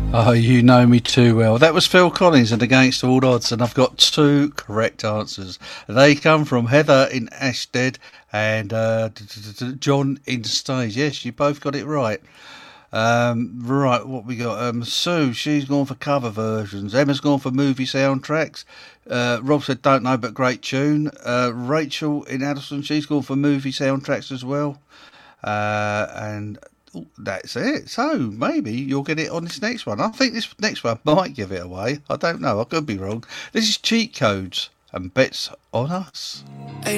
Oh, you know me too well. That was Phil Collins and Against All Odds, and I've got two correct answers. They come from Heather in Ashstead and John in Stays. Yes, you both got it right. Right, what we got? Sue, she's gone for cover versions. Emma's gone for movie soundtracks. Rob said, don't know, but great tune. Rachel in Addison, she's gone for movie soundtracks as well. And that's it. So maybe you'll get it on this next one. I think this next one might give it away. I don't know. I could be wrong. This is Cheat Codes and Bets on Us.